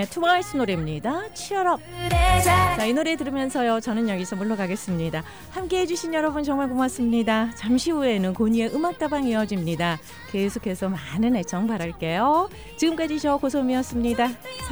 트와이스 노래입니다. Cheer Up. 자, 이 노래 들으면서요. 저는 여기서 물러가겠습니다. 함께해 주신 여러분 정말 고맙습니다. 잠시 후에는 고니의 음악다방 이어집니다. 계속해서 많은 애청 바랄게요. 지금까지 저 고소미였습니다.